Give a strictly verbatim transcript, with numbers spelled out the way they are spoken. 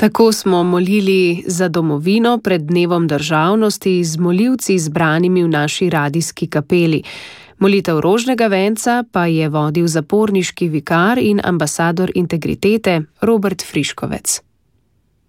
Tako smo molili za domovino pred dnevom državnosti z molilci zbranimi v naši radijski kapeli. Molitev rožnega venca pa je vodil zaporniški vikar in ambasador integritete Robert Friškovec.